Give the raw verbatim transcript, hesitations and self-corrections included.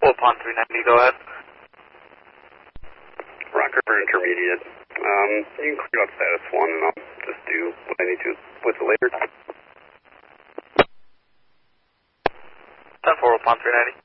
Full upon three ninety, go ahead. Rocker for intermediate. Um, you can clear up status one and I'll just do what I need to with it later. ten four upon three ninety.